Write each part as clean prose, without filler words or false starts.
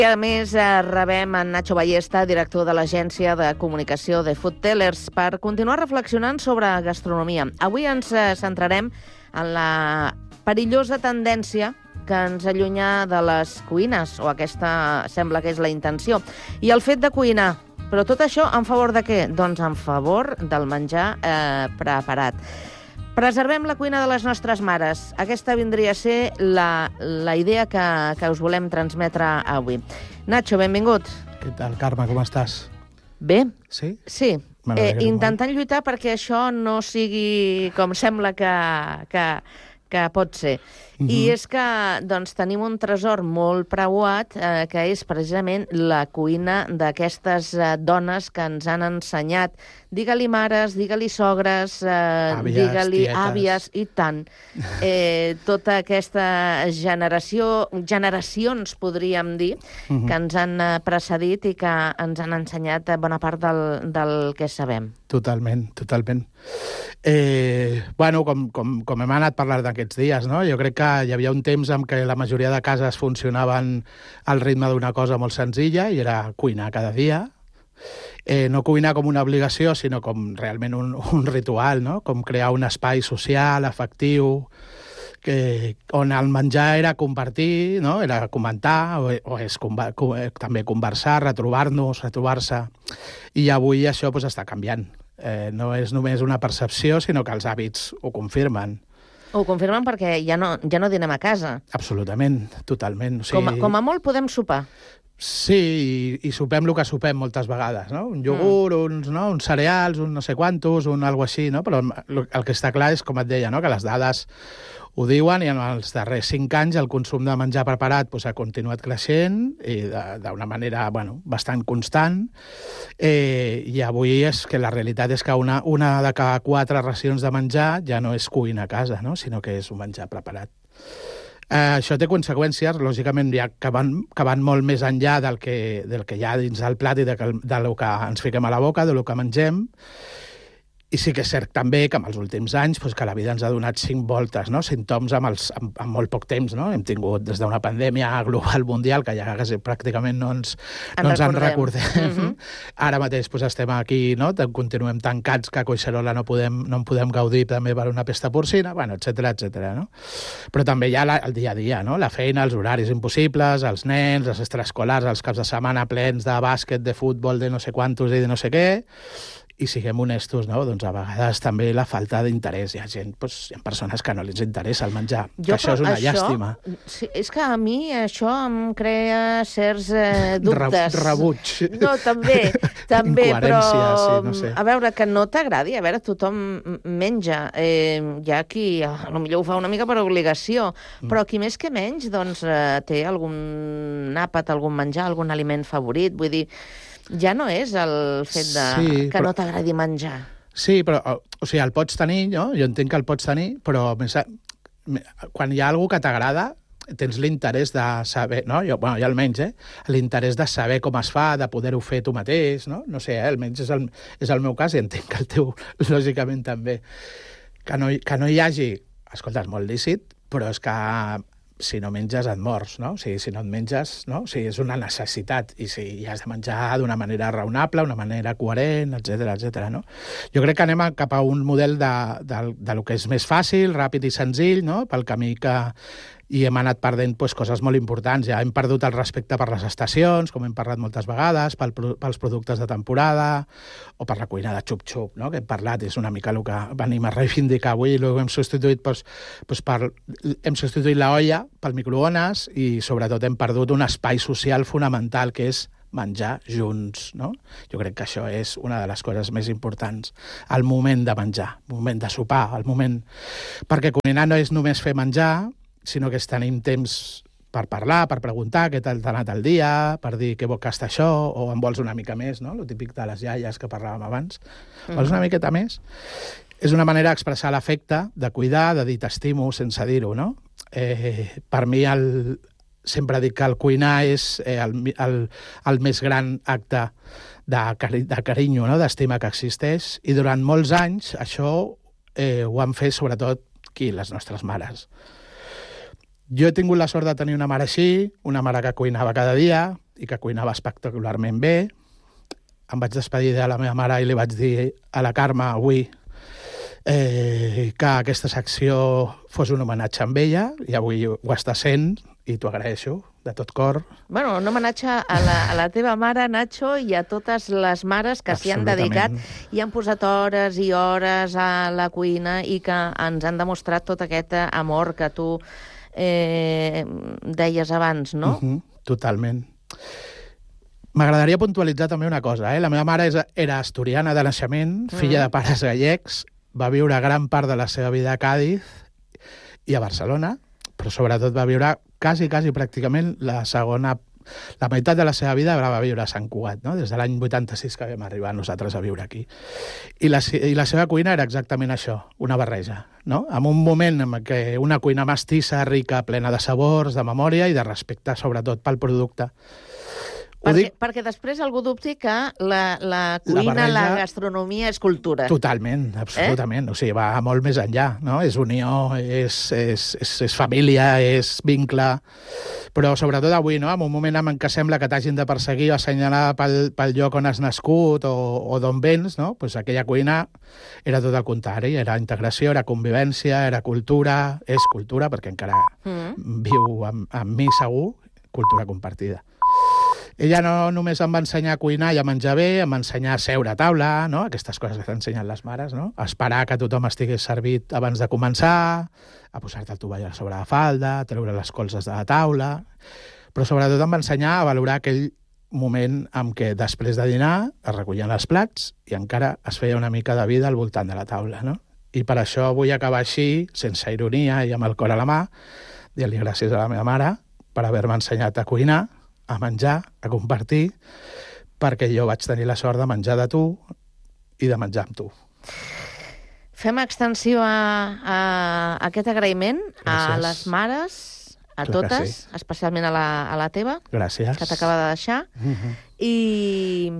A més, rebem en Nacho Ballesta, director de l'agència de comunicació de Food Tellers, per continuar reflexionant sobre gastronomia. Avui ens centrarem en la perillosa tendència que ens allunya de les cuines, o aquesta sembla que és la intenció, i el fet de cuinar. Però tot això en favor de què? Doncs en favor del menjar preparat. Preservem la cuina de les nostres mares. Aquesta vindria a ser la idea que us volem transmetre avui. Nacho, benvingut. Què tal, Carme, com estàs? Bé. Sí? Sí. Intentant lluitar perquè això no sigui com sembla que pot ser. I és que tenim un tresor molt preuat, que és precisament la cuina d'aquestes dones que ens han ensenyat. Digue-li mares, digue-li sogres, digue-li àvies, i tant. Tota aquesta generacions, podríem dir, que ens han precedit i que ens han ensenyat bona part del que sabem. Totalment, totalment. Bueno, com hem anat parlant d'aquests dies, no? Jo crec que hi havia un temps en què la majoria de cases funcionaven al ritme d'una cosa molt senzilla, i era cuinar cada dia. No cuinar com una obligació, sinó com realment un ritual, no? Com crear un espai social, afectiu, on el menjar era compartir, no? Era comentar, o és també conversar, retrobar-nos, retrobar-se. I avui això està canviant. No és només una percepció, sinó que els hàbits ho confirmen. Ho confirmen perquè ja no dinem a casa. Absolutament, totalment. O sigui... Com a molt podem sopar. Sí, i sopem el que sopem moltes vegades, no? Un iogurt, uns cereals, un no sé quantos, un algo així, no? Però el que està clar és, com et deia, no? Que les dades ho diuen, i en els darrers 5 anys el consum de menjar preparat ha continuat creixent, i d'una manera bastant constant, i avui és que la realitat és que una de cada 4 racions de menjar ja no és cuina a casa, no? Sinó que és un menjar preparat. Això té conseqüències, lògicament, que van molt més enllà del que hi ha dins del plat i del que ens fiquem a la boca, del que mengem. I sí que és cert també que en els últims anys que la vida ens ha donat 5 voltes, no? Símptoms en molt poc temps, no? Hem tingut des d'una pandèmia global mundial que ja pràcticament no ens en recordem. Ara mateix estem aquí, no? Continuem tancats, que a Collserola no en podem gaudir també per una pesta porcina, etcètera, no? Però també hi ha el dia a dia, no? La feina, els horaris impossibles, els nens, les extraescolars, els caps de setmana plens de bàsquet, de futbol, de no sé quantos i de no sé què. I siguem honestos, no? Doncs a vegades també la falta d'interès. Hi ha gent, hi ha persones que no els interessa el menjar. Això és una llàstima. Sí, és que a mi això em crea certs dubtes. Rebuig. No, també, però... Sí, no sé. A veure, que no t'agradi. A veure, tothom menja. Hi ha qui potser ho fa una mica per obligació, però qui més que menys té algun àpat, algun menjar, algun aliment favorit. Vull dir, ja no és el fet que no t'agradi menjar. Sí, però el pots tenir, no? Jo entenc que el pots tenir, però quan hi ha alguna que t'agrada, tens l'interès de saber, no? Jo almenys, l'interès de saber com es fa, de poder-ho fer tu mateix, no? No sé, almenys és el meu cas, i entenc que el teu, lògicament, també. Que no hi hagi... Escolta, és molt lícit, però és que si no menges et mors, no? O sigui, si no et menges, no? O sigui, és una necessitat, i si has de menjar d'una manera raonable, una manera coherent, etcètera, no? Jo crec que anem cap a un model de lo que és més fàcil, ràpid i senzill, no? Pel camí i hem anat perdent coses molt importants. Ja hem perdut el respecte per les estacions, com hem parlat moltes vegades, pels productes de temporada, o per la cuina de xup-xup, no? Que hem parlat, és una mica el que venim a reivindicar avui, i hem substituït la olla pel microones, i sobretot hem perdut un espai social fonamental, que és menjar junts, no? Jo crec que això és una de les coses més importants. El moment de menjar, el moment de sopar, el moment... Perquè cuinar no és només fer menjar, sinó que tenim temps per parlar, per preguntar què tal t'ha anat el dia, per dir què boca està això, o en vols una mica més, no? Lo típic de les iaies que parlàvem abans. Vols una miqueta més? És una manera d'expressar l'afecte, de cuidar, de dir t'estimo sense dir-ho, no? Per mi sempre dic que el cuinar és el més gran acte de carinyo, no? D'estima que existeix, i durant molts anys això ho han fet sobretot les nostres mares. Jo he tingut la sort de tenir una mare així, una mare que cuinava cada dia i que cuinava espectacularment bé. Em vaig despedir de la meva mare i li vaig dir a la Carme avui que aquesta secció fos un homenatge amb ella, i avui ho està sent, i t'ho agraeixo de tot cor. Bueno, un homenatge a la teva mare, Nacho, i a totes les mares que s'hi han dedicat i han posat hores i hores a la cuina i que ens han demostrat tot aquest amor que tu deies abans, no? Totalment. M'agradaria puntualitzar també una cosa. La meva mare era asturiana de naixement, filla de pares gallecs, va viure gran part de la seva vida a Càdiz i a Barcelona, però sobretot va viure quasi pràcticament la meitat de la seva vida la va viure a Sant Cugat, no? Des de l'any 86 que vam arribar nosaltres a viure aquí. I la seva cuina era exactament això, una barreja, no? En un moment en què una cuina mestissa, rica, plena de sabors, de memòria i de respecte, sobretot, pel producte. Perquè després algú dubti que la cuina, la gastronomia és cultura. Totalment, absolutament. O sigui, va molt més enllà, no? És unió, és família, és vincle. Però sobretot avui, no? En un moment en què sembla que t'hagin de perseguir o assenyalar pel lloc on has nascut o d'on vens, no? Pues aquella cuina era tot el contrari. Era integració, era convivència, era cultura, és cultura, perquè encara viu amb mi segur, cultura compartida. Ella no només em va ensenyar a cuinar i a menjar bé, em va ensenyar a seure a taula, no? Aquestes coses que t'ensenyen les mares, no? A esperar que tothom estigués servit abans de començar, a posar-te el tovall a sobre la falda, a treure les colzes de la taula. Però sobretot em va ensenyar a valorar aquell moment en què després de dinar es recollien els plats i encara es feia una mica de vida al voltant de la taula, no? I per això vull acabar així, sense ironia i amb el cor a la mà, dir-li gràcies a la meva mare per haver-me ensenyat a cuinar, a menjar, a compartir, perquè jo vaig tenir la sort de menjar de tu i de menjar amb tu. Fem extensiu a aquest agraïment a les mares, a totes, especialment a la teva, gràcies, que t'acaba de deixar, i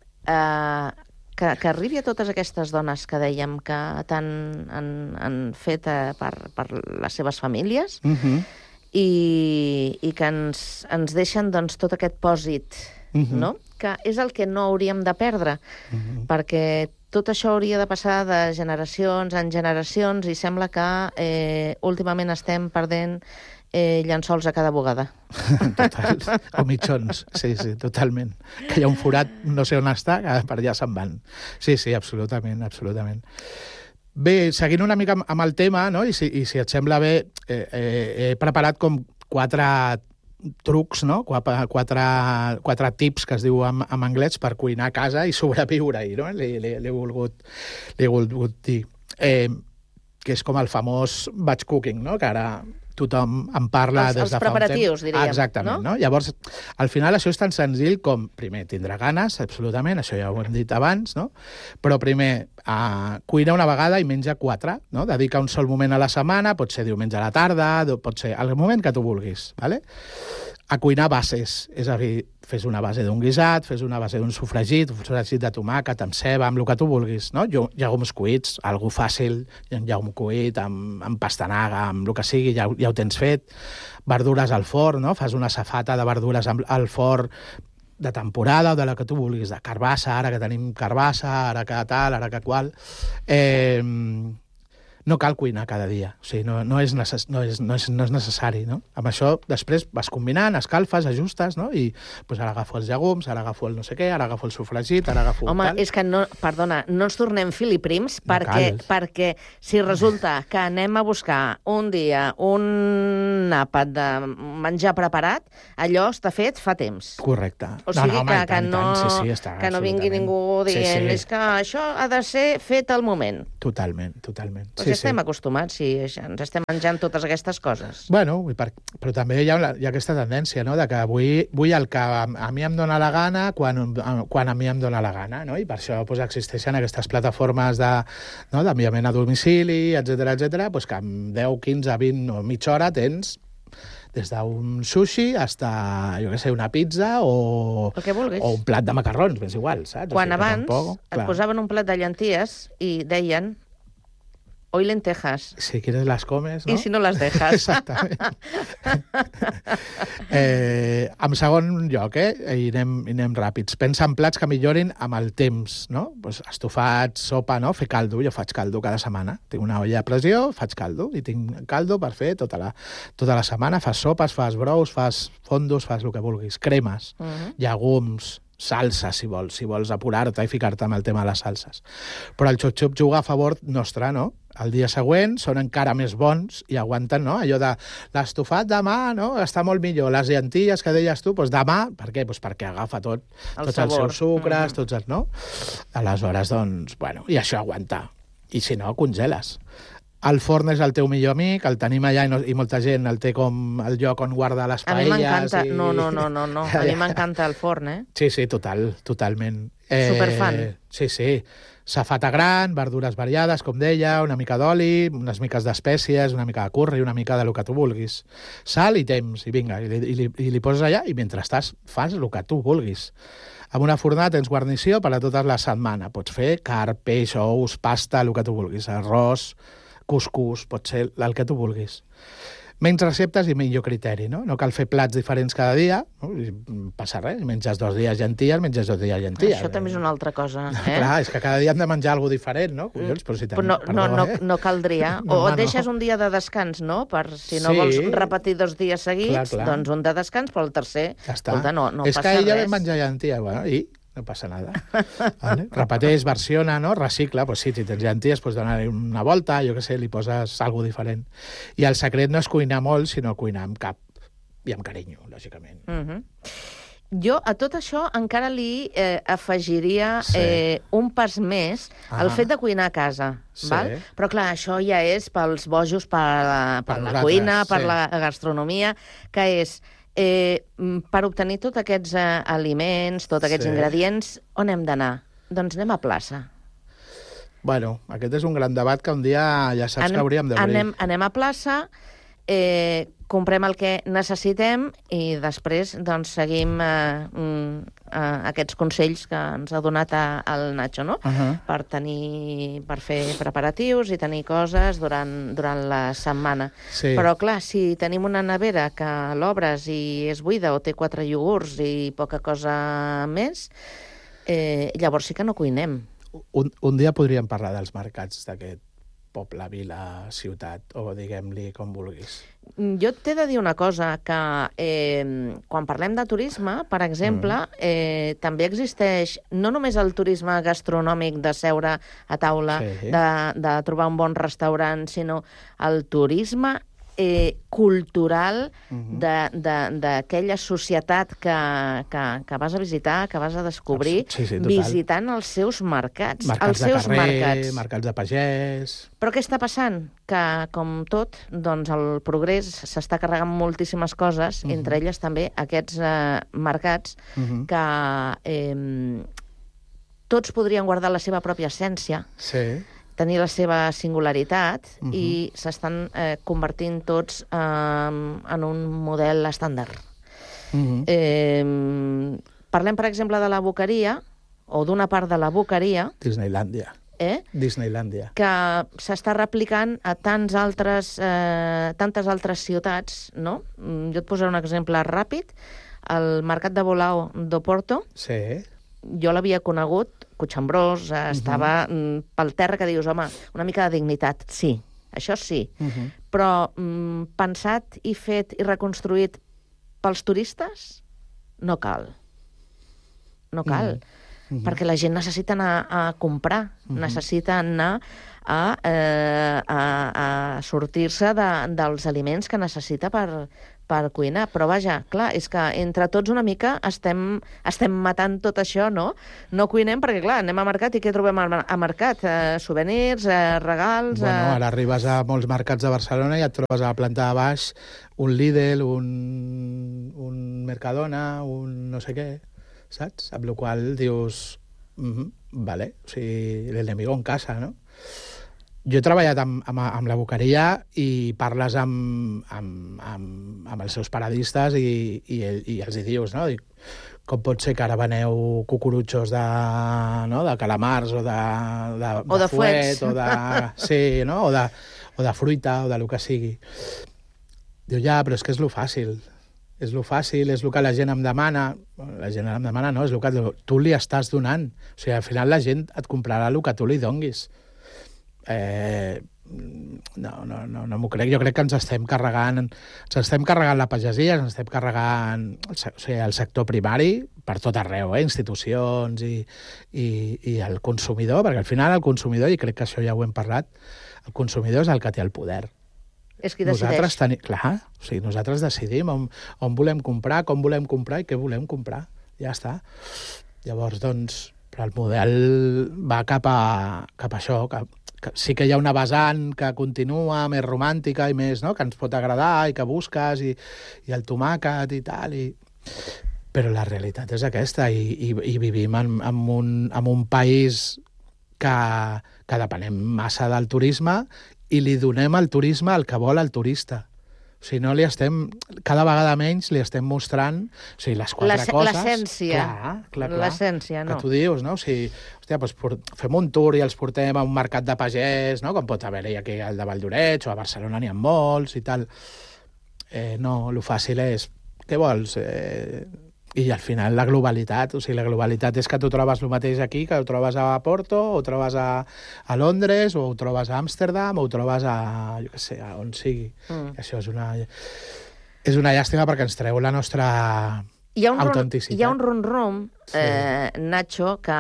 que arribi a totes aquestes dones que dèiem que tant han fet per les seves famílies, i que ens deixen doncs, tot aquest pòsit, no? Que és el que no hauríem de perdre, perquè tot això hauria de passar de generacions en generacions i sembla que últimament estem perdent llençols a cada bugada. Total, o mitjons, sí, totalment. Que hi ha un forat, no sé on està, que per allà se'n van. Sí, absolutament. Bé, seguint una mica amb el tema, no? I si et sembla bé, he preparat com 4 trucs, no? 4 tips que es diu en anglès per cuinar a casa i sobreviure-hi, no? L'he volgut dir. Que és com el famós batch cooking, no? Que ara tothom en parla des de fa un temps. Els preparatius, diríem. Exactament, no? Llavors, al final això és tan senzill com, primer, tindre ganes, absolutament, això ja ho hem dit abans, no? Però primer, cuina una vegada i menja 4, no? Dedica un sol moment a la setmana, pot ser diumenge a la tarda, pot ser el moment que tu vulguis, ¿vale? A cuinar bases, és a dir, fes una base d'un guisat, fes una base d'un sofregit de tomàquet, amb ceba, amb el que tu vulguis, no? Llegums cuits, algú fàcil, un llegum cuit, amb pastanaga, amb el que sigui, ja ho tens fet. Verdures al forn, no? Fas una safata de verdures al forn de temporada o de la que tu vulguis, de carbassa, ara que tenim carbassa, ara que tal, ara que qual. No cal cuinar cada dia, o sigui, no és necessari, no? Amb això després vas combinant, escalfes, ajustes, no? I pues, ara agafo els llegums, ara agafo el no sé què, ara agafo el sofregit, ara agafo... Home, és que no ens tornem filiprims, perquè si resulta que anem a buscar un dia un àpat de menjar preparat, allò està fet fa temps. Correcte. O sigui que no vingui ningú dient és que això ha de ser fet al moment. Totalment. Estem acostumats, si ens estem menjant totes aquestes coses. Bueno, però també hi ha aquesta tendència, no?, de que vull el que a mi em dóna la gana quan a mi em dóna la gana, no? I per això doncs, existeixen aquestes plataformes d'enviament a domicili, etcètera, doncs que en 10, 15, 20 o mitja hora tens des d'un sushi fins, jo què sé, una pizza o un plat de macarrons, m'és igual, saps? Quan abans et posaven un plat de llenties i deien Hoy lentejas. Si quieres las comes, no? I si no les dejas. Exactament. En segon lloc, i anem ràpids. Pensa en plats que millorin amb el temps, no? Pues estofats, sopa, no? Fer caldo. Jo faig caldo cada setmana. Tinc una olla a pressió, faig caldo. I tinc caldo per fer tota la setmana. Fas sopes, fas brous, fas fondos, fas el que vulguis. Cremes, llegums, salses, si vols apurar-te i ficar-te amb el tema de les salses. Però el xup-xup juga a favor nostre, no? El dia següent són encara més bons i aguanten, no? Allò de l'estofat demà, no? Està molt millor. Les llenties que deies tu, doncs demà, per què? Doncs perquè agafa tots els seus sucres, tots els, no? Aleshores, doncs, bueno, i això aguanta. I si no, congeles. El forn és el teu millor amic, el tenim allà i molta gent el té com el lloc on guarda les paelles. A mi m'encanta. No. A mi m'encanta el forn, Sí, totalment. Superfan. Sí. Safata gran, verdures variades, com deia, una mica d'oli, unes miques d'espècies, una mica de curri, una mica del que tu vulguis. Sal i temps, i vinga, i li poses allà, i mentre fas el que tu vulguis. Amb una fornada tens guarnició per a tota la setmana. Pots fer carn, peix, ous, pasta, el que tu vulguis, arròs, cuscús, pot ser el que tu vulguis. Menys receptes i millor criteri, no? No cal fer plats diferents cada dia, no? Passa res, menges 2 dies llenties, menges 2 dies llenties. Això també és una altra cosa, Clar, és que cada dia hem de menjar alguna diferent, no? Collons, però si no caldria. O et deixes un dia de descans, no? Per si no vols repetir 2 dies seguits, doncs un de descans, però el tercer, escolta, no passa res. És que ella vam menjar llenties, bueno, i no passa nada. Vale? Repeteix, versiona, no? Recicla. Pues sí, si tens llenties, pues donar-hi una volta, jo què sé, li poses alguna diferent. I el secret no és cuinar molt, sinó cuinar amb cap i amb carinyo, lògicament. Jo a tot això encara li afegiria un pas més el fet de cuinar a casa. Val? Però clar, això ja és pels bojos, per la cuina, per la gastronomia, que és... per obtenir tots aquests aliments, tots aquests ingredients, on hem d'anar? Doncs anem a plaça. Bueno, aquest és un gran debat que un dia ja saps que hauríem d'obrir. Anem a plaça, comprem el que necessitem i després doncs, seguim aquests consells que ens ha donat el Nacho, no? Per fer preparatius i tenir coses durant la setmana. Però, clar, si tenim una nevera que l'obres i és buida o té 4 iogurts i poca cosa més, llavors sí que no cuinem. Un dia podríem parlar dels mercats d'aquest poble, vila, ciutat, o diguem-li com vulguis. Jo t'he de dir una cosa, que quan parlem de turisme, per exemple, també existeix no només el turisme gastronòmic de seure a taula, de trobar un bon restaurant, sinó el turisme cultural d'aquella societat que vas a visitar, que vas a descobrir, visitant els seus mercats. Mercats de carrer, mercats de pagès... Però què està passant? Que, com tot, doncs el progrés s'està carregant moltíssimes coses, entre elles també aquests mercats que tots podrien guardar la seva pròpia essència, tenir la seva singularitat i s'estan convertint tots en un model estàndard. Parlem, per exemple, de la Boqueria, o d'una part de la Boqueria... Disneylàndia. Disneylàndia. Que s'està replicant a tantes altres ciutats, no? Jo et posaré un exemple ràpid. El mercat de Bolao d'Oporto, jo l'havia conegut, cotxambrós, estava pel terra, que dius, home, una mica de dignitat. Sí, això sí. Però pensat i fet i reconstruït pels turistes, no cal. No cal. Perquè la gent necessita anar a comprar, necessita anar a sortir-se dels aliments que necessita per cuinar. Però vaja, clar, és que entre tots una mica estem matant tot això, no? No cuinem perquè, clar, anem a mercat i què trobem a mercat? Souvenirs, regals... Bueno, ara arribes a molts mercats de Barcelona i et trobes a la planta de baix un Lidl, un Mercadona, un no sé què, saps? Amb la qual dius, vale, o sigui, l'enemigo en casa, no? Jo he treballat amb la boqueria i parles amb els seus paradistes i els hi dius, no? Dic, com pot ser que ara veneu cucurutxos de calamars o de fuet o de... Sí, no? O de fruita o de lo que sigui. Diu, ja, però és que és lo fàcil. És lo fàcil, és el que la gent em demana. La gent em demana, no, és el que tu li estàs donant. O sigui, al final la gent et comprarà el que tu li donguis. No m'ho crec. Jo crec que ens estem carregant la pagesia, ens estem carregant el sector primari per tot arreu, institucions i el consumidor, perquè al final el consumidor, i crec que això ja ho hem parlat, el consumidor és el que té el poder. És qui decideix. Nosaltres decidim on volem comprar, com volem comprar i què volem comprar. Ja està. Llavors, doncs, però el model va cap a això, que sí que hi ha una vessant que continua més romàntica i més, no?, que ens pot agradar i que busques i el tomàquet i tal, però la realitat és aquesta i vivim en un país que depenem massa del turisme i li donem al turisme el que vol el turista. O sigui, no li estem... Cada vegada menys li estem mostrant, o sigui, les quatre coses... L'essència. Clar. L'essència, no? Que tu dius, no? O sigui, hòstia, doncs fem un tour i els portem a un mercat de pagès, no? Com pot haver-hi aquí al de Valldoreix, o a Barcelona n'hi ha molts i tal. No, el fàcil és... Què vols? I al final la globalitat, o sigui, la globalitat és que tu trobes el mateix aquí, que ho trobes a Porto, o ho trobes a Londres, o ho trobes a Amsterdam, o ho trobes a, jo què sé, a on sigui. Això és una llàstima perquè ens treu la nostra autenticitat. Hi ha un rum-rum, Nacho, que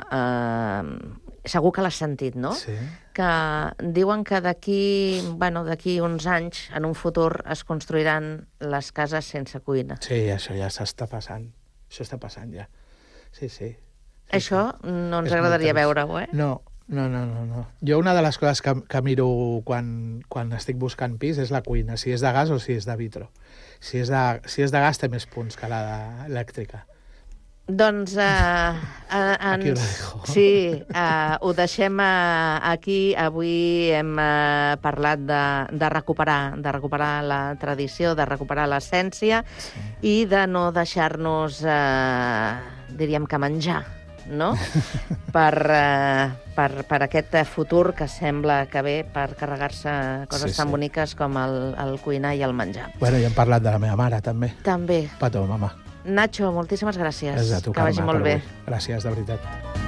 segur que l'has sentit, no? Sí. Que diuen que d'aquí uns anys, en un futur, es construiran les cases sense cuina. Sí, això ja s'està passant. Això està passant ja. Sí. Això no ens agradaria veure-ho, No. Jo una de les coses que miro quan estic buscant pis és la cuina, si és de gas o si és de vitro. Si és de gas té més punts que la elèctrica. Doncs aquí ho dejo. Sí, ho deixem aquí. Avui hem parlat de recuperar la tradició, de recuperar l'essència i de no deixar-nos, diríem que menjar, no? per aquest futur que sembla que ve per carregar-se coses tan boniques com el cuinar i el menjar. Bueno, ja hem parlat de la meva mare, també. També. Petó, mama. Nacho, moltíssimes gràcies. És a tu, que vagi molt bé. Gràcies, de veritat.